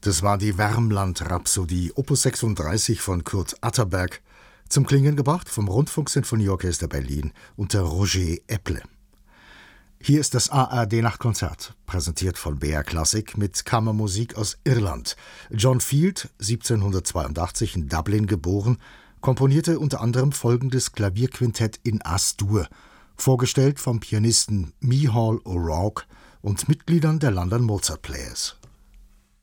Das war die Värmland-Rhapsodie, Opus 36 von Kurt Atterberg, zum Klingen gebracht vom Rundfunksinfonieorchester Berlin unter Roger Epple. Hier ist das ARD-Nachtkonzert, präsentiert von BR Classic mit Kammermusik aus Irland. John Field, 1782 in Dublin geboren, komponierte unter anderem folgendes Klavierquintett in As-Dur, vorgestellt vom Pianisten Mícheál Ó Rádh und Mitgliedern der London Mozart Players.